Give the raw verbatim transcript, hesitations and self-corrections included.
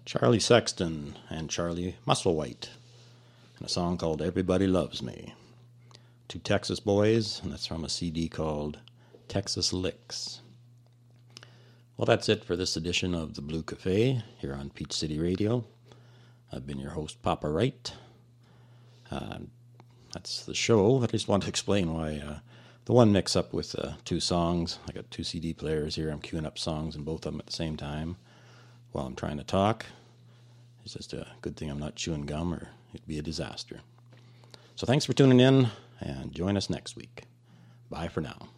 Charlie Sexton and Charlie Musselwhite, and a song called Everybody Loves Me. Two Texas boys, and that's from a C D called Texas Licks. Well, that's it for this edition of the Blue Cafe here on Peach City Radio. I've been your host, Papa Wright. Uh, that's the show. I just want to explain why uh, the one mix-up with uh, two songs. I got two C D players here. I'm queuing up songs and both of them at the same time while I'm trying to talk. It's just a good thing I'm not chewing gum or it'd be a disaster. So thanks for tuning in and join us next week. Bye for now.